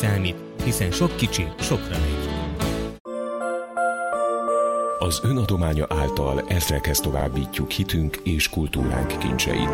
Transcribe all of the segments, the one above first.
számít, hiszen sok kicsi sokra megy. Az önadománya által ezrekhez továbbítjuk hitünk és kultúránk kincseit.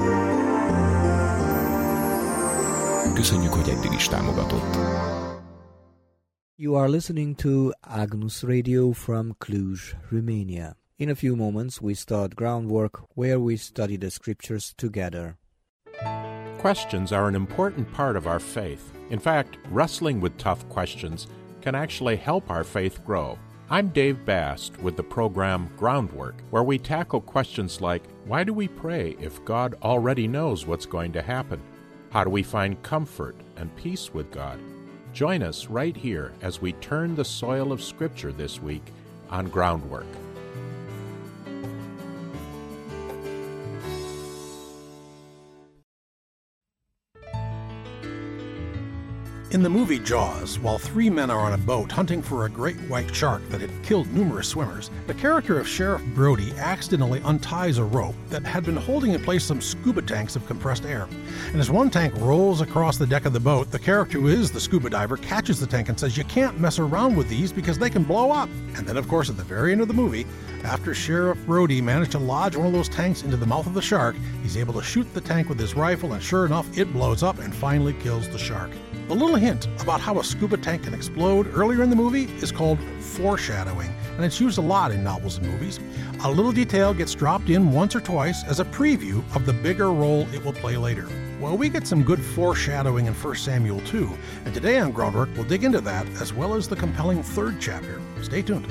Köszönjük, hogy eddig is támogatott. You are listening to Agnus Radio from Cluj, Romania. In a few moments, we start groundwork where we study the scriptures together. Questions are an important part of our faith. In fact, wrestling with tough questions can actually help our faith grow. I'm Dave Bast with the program Groundwork, where we tackle questions like, why do we pray if God already knows what's going to happen? How do we find comfort and peace with God? Join us right here as we turn the soil of Scripture this week on Groundwork. In the movie Jaws, while three men are on a boat hunting for a great white shark that had killed numerous swimmers, the character of Sheriff Brody accidentally unties a rope that had been holding in place some scuba tanks of compressed air. And as one tank rolls across the deck of the boat, the character who is the scuba diver catches the tank and says, "You can't mess around with these because they can blow up." And then, of course, at the very end of the movie, after Sheriff Brody managed to lodge one of those tanks into the mouth of the shark, he's able to shoot the tank with his rifle, and sure enough, it blows up and finally kills the shark. The little hint about how a scuba tank can explode earlier in the movie is called foreshadowing, and it's used a lot in novels and movies. A little detail gets dropped in once or twice as a preview of the bigger role it will play later. Well, we get some good foreshadowing in 1 Samuel 2, and today on Groundwork we'll dig into that as well as the compelling third chapter. Stay tuned.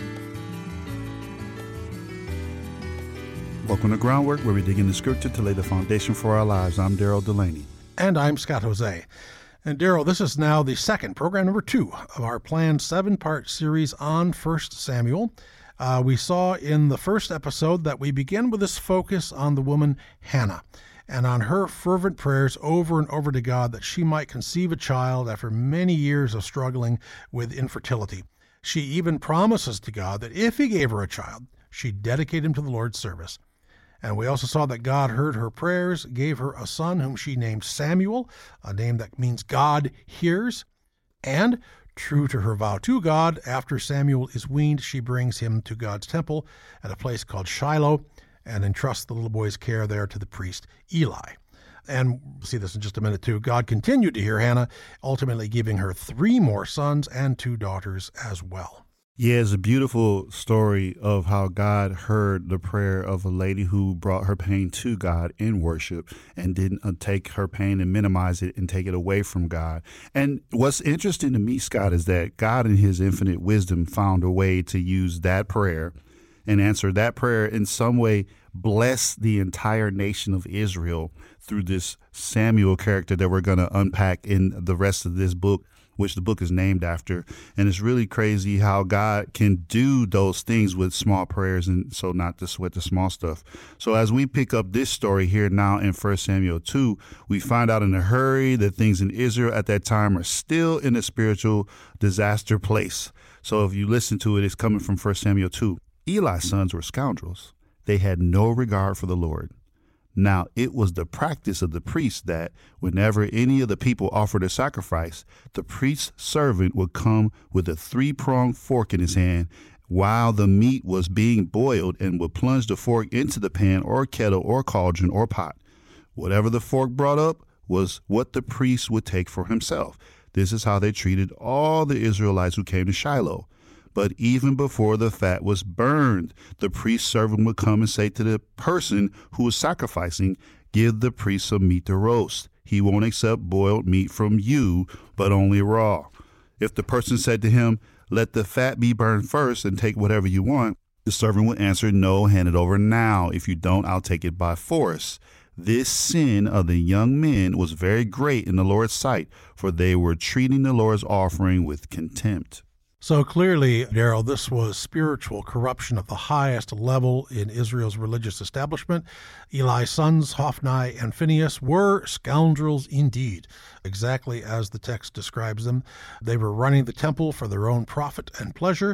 Welcome to Groundwork, where we dig into Scripture to lay the foundation for our lives. I'm Daryl Delaney. And I'm Scott Jose. And Daryl, this is now the second, program number 2 of our planned 7-part series on 1 Samuel. We saw in the first episode that we begin with this focus on the woman Hannah and on her fervent prayers over and over to God that she might conceive a child after many years of struggling with infertility. She even promises to God that if he gave her a child, she'd dedicate him to the Lord's service. And we also saw that God heard her prayers, gave her a son whom she named Samuel, a name that means God hears. And, true to her vow to God, after Samuel is weaned, she brings him to God's temple at a place called Shiloh and entrusts the little boy's care there to the priest Eli. And we'll see this in just a minute too. God continued to hear Hannah, ultimately giving her 3 more sons and 2 daughters as well. Yeah, it's a beautiful story of how God heard the prayer of a lady who brought her pain to God in worship and didn't take her pain and minimize it and take it away from God. And what's interesting to me, Scott, is that God in his infinite wisdom found a way to use that prayer and answer that prayer in some way, bless the entire nation of Israel through this Samuel character that we're going to unpack in the rest of this book, which the book is named after. And it's really crazy how God can do those things with small prayers, and so not to sweat the small stuff. So as we pick up this story here now in 1 Samuel 2, we find out in a hurry that things in Israel at that time are still in a spiritual disaster place. So if you listen to it, it's coming from 1 Samuel 2. Eli's sons were scoundrels. They had no regard for the Lord. Now, it was the practice of the priest that whenever any of the people offered a sacrifice, the priest's servant would come with a 3-pronged fork in his hand while the meat was being boiled and would plunge the fork into the pan or kettle or cauldron or pot. Whatever the fork brought up was what the priest would take for himself. This is how they treated all the Israelites who came to Shiloh. But even before the fat was burned, the priest's servant would come and say to the person who was sacrificing, "Give the priest some meat to roast. He won't accept boiled meat from you, but only raw." If the person said to him, "Let the fat be burned first and take whatever you want," the servant would answer, "No, hand it over now. If you don't, I'll take it by force." This sin of the young men was very great in the Lord's sight, for they were treating the Lord's offering with contempt. So clearly, Daryl, this was spiritual corruption at the highest level in Israel's religious establishment. Eli's sons, Hophni and Phinehas, were scoundrels indeed, exactly as the text describes them. They were running the temple for their own profit and pleasure,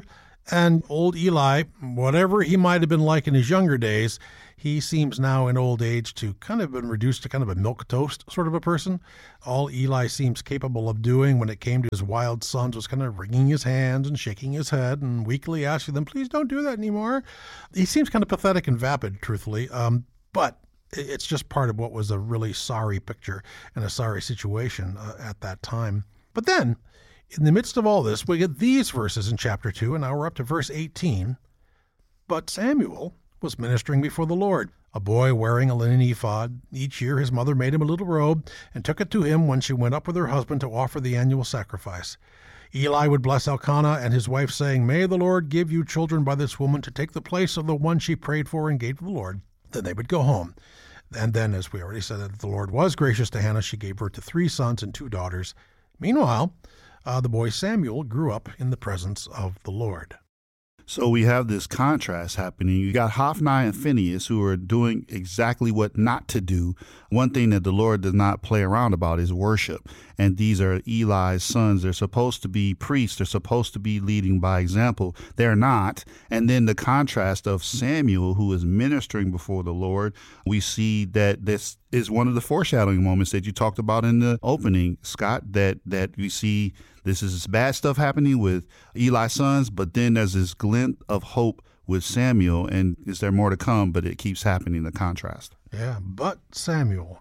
And old Eli, whatever he might have been like in his younger days, he seems now in old age to kind of been reduced to kind of a milquetoast sort of a person. All Eli seems capable of doing when it came to his wild sons was kind of wringing his hands and shaking his head and weakly asking them, please don't do that anymore. He seems kind of pathetic and vapid, truthfully, but it's just part of what was a really sorry picture and a sorry situation at that time. But then, in the midst of all this, we get these verses in chapter 2, and now we're up to verse 18. But Samuel was ministering before the Lord, a boy wearing a linen ephod. Each year his mother made him a little robe and took it to him when she went up with her husband to offer the annual sacrifice. Eli would bless Elkanah and his wife, saying, May the Lord give you children by this woman to take the place of the one she prayed for and gave to the Lord. Then they would go home. And then, as we already said, that the Lord was gracious to Hannah. She gave birth to 3 sons and 2 daughters. Meanwhile, the boy Samuel grew up in the presence of the Lord. So we have this contrast happening. You got Hophni and Phinehas who are doing exactly what not to do. One thing that the Lord does not play around about is worship. And these are Eli's sons. They're supposed to be priests. They're supposed to be leading by example. They're not. And then the contrast of Samuel, who is ministering before the Lord. We see that this is one of the foreshadowing moments that you talked about in the opening, Scott, that we see this is this bad stuff happening with Eli's sons, but then there's this glint of hope with Samuel, and is there more to come? But it keeps happening, the contrast. Yeah, but Samuel,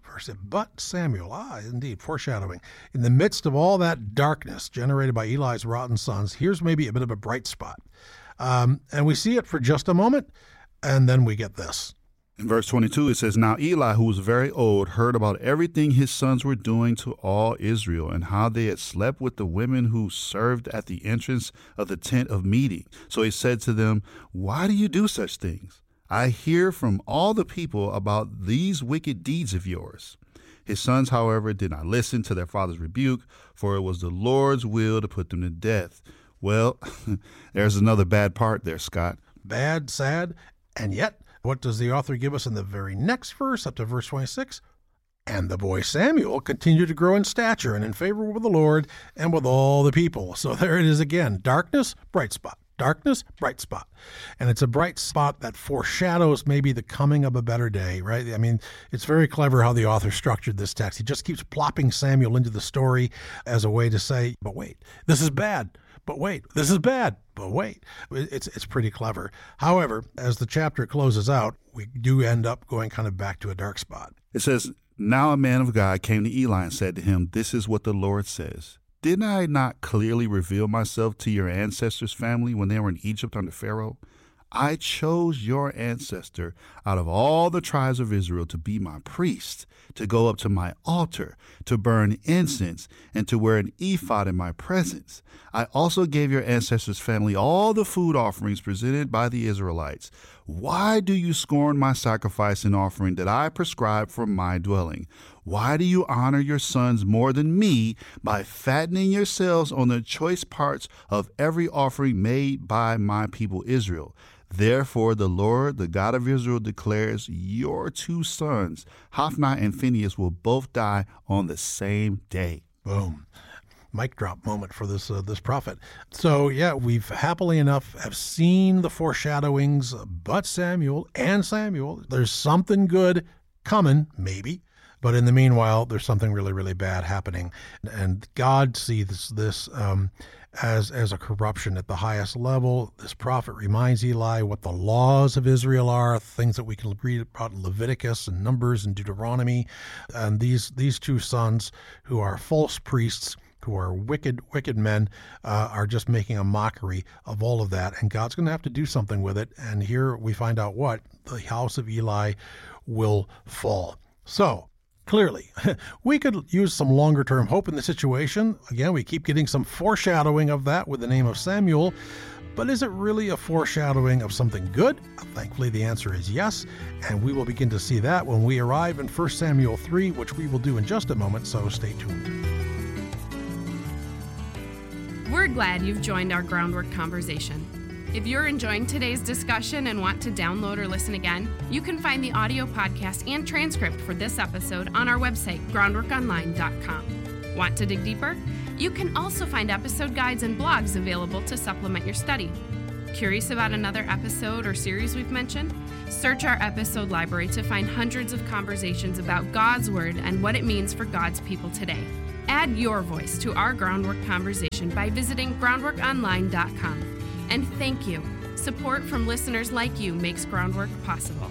indeed, foreshadowing. In the midst of all that darkness generated by Eli's rotten sons, here's maybe a bit of a bright spot. And we see it for just a moment, and then we get this. In verse 22, it says, Now Eli, who was very old, heard about everything his sons were doing to all Israel, and how they had slept with the women who served at the entrance of the tent of meeting. So he said to them, Why do you do such things? I hear from all the people about these wicked deeds of yours. His sons, however, did not listen to their father's rebuke, for it was the Lord's will to put them to death. Well, there's another bad part there, Scott. Bad, sad, and yet, what does the author give us in the very next verse, up to verse 26? And the boy Samuel continued to grow in stature and in favor with the Lord and with all the people. So there it is again. Darkness, bright spot. Darkness, bright spot. And it's a bright spot that foreshadows maybe the coming of a better day, right? I mean, it's very clever how the author structured this text. He just keeps plopping Samuel into the story as a way to say, but wait, this is bad. But wait, this is bad. But wait, it's pretty clever. However, as the chapter closes out, we do end up going kind of back to a dark spot. It says, Now a man of God came to Eli and said to him, This is what the Lord says. Did I not clearly reveal myself to your ancestors' family when they were in Egypt under Pharaoh? I chose your ancestor out of all the tribes of Israel to be my priest, to go up to my altar, to burn incense, and to wear an ephod in my presence. I also gave your ancestors' family all the food offerings presented by the Israelites. Why do you scorn my sacrifice and offering that I prescribed for my dwelling? Why do you honor your sons more than me by fattening yourselves on the choice parts of every offering made by my people Israel? Therefore, the Lord, the God of Israel, declares your 2 sons, Hophni and Phinehas, will both die on the same day. Boom. Mic drop moment for this prophet. So, yeah, we've happily enough have seen the foreshadowings, but Samuel, there's something good coming, maybe. But in the meanwhile, there's something really, really bad happening. And God sees this as a corruption at the highest level. This prophet reminds Eli what the laws of Israel are, things that we can read about in Leviticus and Numbers and Deuteronomy. And these 2 sons who are false priests, who are wicked men, are just making a mockery of all of that. And God's going to have to do something with it. And here we find out what? The house of Eli will fall. So, clearly, we could use some longer-term hope in the situation. Again, we keep getting some foreshadowing of that with the name of Samuel. But is it really a foreshadowing of something good? Thankfully, the answer is yes. And we will begin to see that when we arrive in 1 Samuel 3, which we will do in just a moment, so stay tuned. We're glad you've joined our Groundwork conversation. If you're enjoying today's discussion and want to download or listen again, you can find the audio podcast and transcript for this episode on our website, groundworkonline.com. Want to dig deeper? You can also find episode guides and blogs available to supplement your study. Curious about another episode or series we've mentioned? Search our episode library to find hundreds of conversations about God's Word and what it means for God's people today. Add your voice to our Groundwork conversation by visiting groundworkonline.com. And thank you. Support from listeners like you makes Groundwork possible.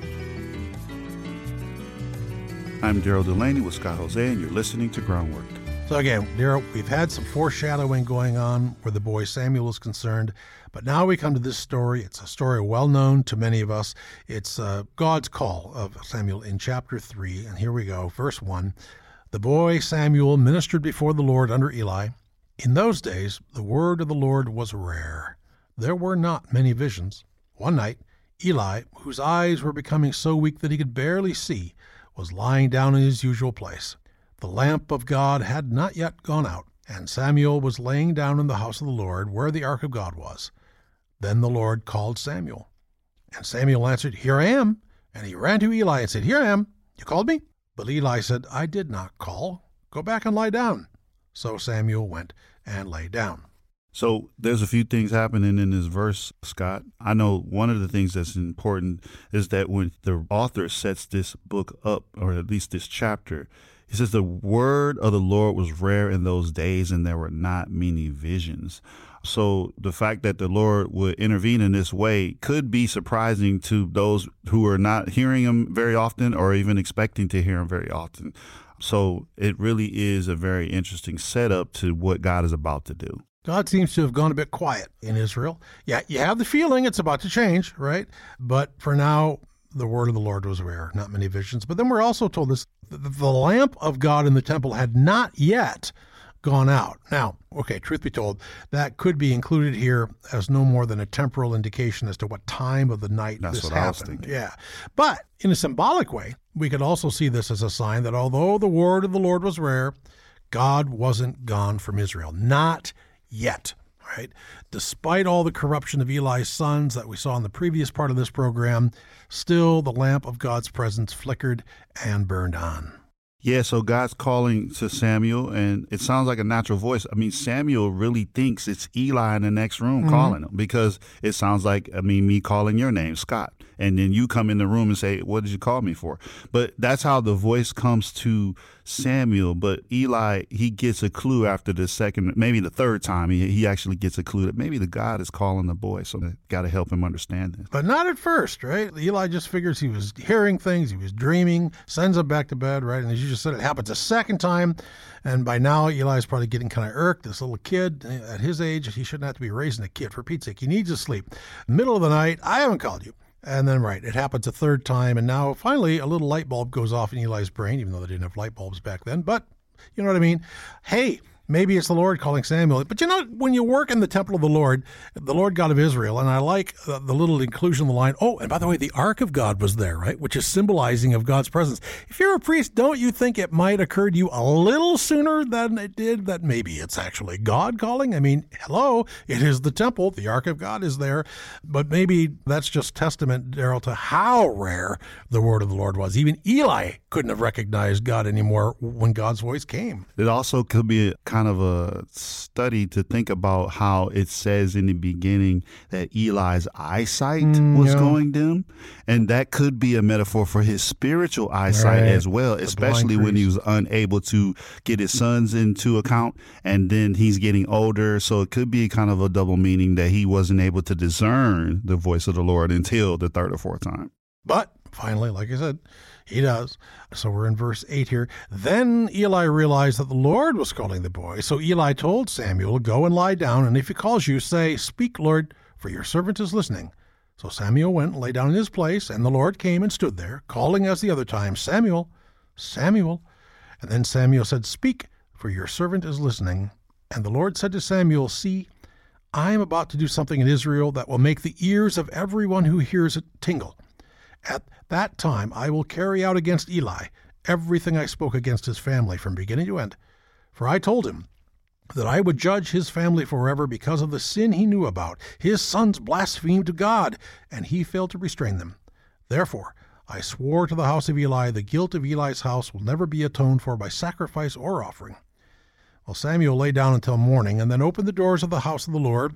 I'm Daryl Delaney with Scott Jose, and you're listening to Groundwork. So again, Daryl, we've had some foreshadowing going on where the boy Samuel is concerned, but now we come to this story. It's a story well known to many of us. It's God's call of Samuel in chapter 3, and here we go, verse 1. The boy Samuel ministered before the Lord under Eli. In those days, the word of the Lord was rare. There were not many visions. One night, Eli, whose eyes were becoming so weak that he could barely see, was lying down in his usual place. The lamp of God had not yet gone out, and Samuel was laying down in the house of the Lord where the ark of God was. Then the Lord called Samuel. And Samuel answered, Here I am. And he ran to Eli and said, Here I am. You called me? But Eli said, I did not call. Go back and lie down. So Samuel went and lay down. So there's a few things happening in this verse, Scott. I know one of the things that's important is that when the author sets this book up, or at least this chapter, he says the word of the Lord was rare in those days and there were not many visions. So the fact that the Lord would intervene in this way could be surprising to those who are not hearing him very often or even expecting to hear him very often. So it really is a very interesting setup to what God is about to do. God seems to have gone a bit quiet in Israel. Yeah, you have the feeling it's about to change, right? But for now, the word of the Lord was rare, not many visions. But then we're also told this, the lamp of God in the temple had not yet gone out. Now, okay, truth be told, that could be included here as no more than a temporal indication as to what time of the night this happened. I was thinking. Yeah. But in a symbolic way, we could also see this as a sign that although the word of the Lord was rare, God wasn't gone from Israel. Not yet, right? Despite all the corruption of Eli's sons that we saw in the previous part of this program, still the lamp of God's presence flickered and burned on. Yeah, so God's calling to Samuel, and it sounds like a natural voice. I mean, Samuel really thinks it's Eli in the next room calling him, because it sounds like, me calling your name, Scott. And then you come in the room and say, what did you call me for? But that's how the voice comes to Samuel. But Eli, he gets a clue after the second, maybe the third time, he actually gets a clue that maybe the God is calling the boy. So they got to help him understand this. But not at first, right? Eli just figures he was hearing things, he was dreaming, sends him back to bed, right? And as you just said, it happens a second time. And by now, Eli's probably getting kind of irked. This little kid, at his age, he shouldn't have to be raising a kid, for Pete's sake. He needs to sleep. Middle of the night, I haven't called you. And then, right, it happens a third time, and now finally a little light bulb goes off in Eli's brain, even though they didn't have light bulbs back then. But you know what I mean? Hey, maybe it's the Lord calling Samuel. But you know, when you work in the temple of the Lord God of Israel, and I like the little inclusion of the line, oh, and by the way, the ark of God was there, right? Which is symbolizing of God's presence. If you're a priest, don't you think it might occur to you a little sooner than it did that maybe it's actually God calling? I mean, hello, it is the temple. The ark of God is there. But maybe that's just testament, Daryl, to how rare the word of the Lord was. Even Eli couldn't have recognized God anymore when God's voice came. It also could be kind of a study to think about how it says in the beginning that Eli's eyesight was going dim. And that could be a metaphor for his spiritual eyesight as well, especially when he was unable to get his sons into account, and then he's getting older. So it could be kind of a double meaning that he wasn't able to discern the voice of the Lord until the third or fourth time. But finally, like I said, he does. So we're in verse 8 here. Then Eli realized that the Lord was calling the boy. So Eli told Samuel, go and lie down, and if he calls you, say, speak, Lord, for your servant is listening. So Samuel went and lay down in his place, and the Lord came and stood there, calling as the other time, Samuel, Samuel. And then Samuel said, speak, for your servant is listening. And the Lord said to Samuel, see, I am about to do something in Israel that will make the ears of everyone who hears it tingle. At that time I will carry out against Eli everything I spoke against his family from beginning to end. For I told him that I would judge his family forever because of the sin he knew about. His sons blasphemed to God, and he failed to restrain them. Therefore I swore to the house of Eli, the guilt of Eli's house will never be atoned for by sacrifice or offering. Well, Samuel lay down until morning, and then opened the doors of the house of the Lord.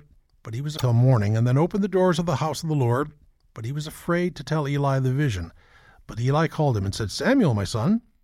but he was till morning, and then opened the doors of the house of the Lord. But he was afraid to tell Eli the vision. But Eli called him and said, Samuel, my son.